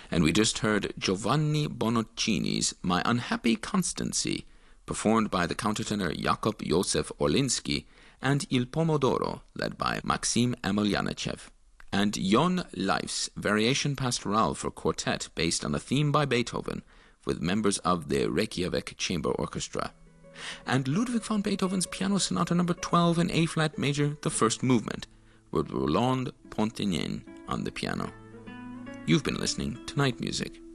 And we just heard Giovanni Bononcini's My Unhappy Constancy, performed by the countertenor Jakub Józef Orlinsky, and Il Pomodoro, led by Maxim Emelyanachev, and Jon Leif's Variation Pastoral for quartet based on a theme by Beethoven, with members of the Reykjavik Chamber Orchestra, and Ludwig van Beethoven's Piano Sonata No. 12 in A-flat major, the first movement, with Roland Pontigny on the piano. You've been listening to Night Music.